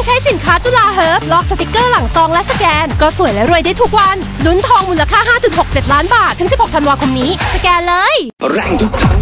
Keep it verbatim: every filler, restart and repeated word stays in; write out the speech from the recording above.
ใช้สินค้าจุฬาเฮิร์บลอกสติกเกอร์หลังซองและสแกนก็สวยและรวยได้ทุกวันลุ้นทองมูลค่า ห้าจุดหกเจ็ด ล้านบาทถึงสิบหกธันวาคมนี้สแกนเลยแรงทุกครั้ง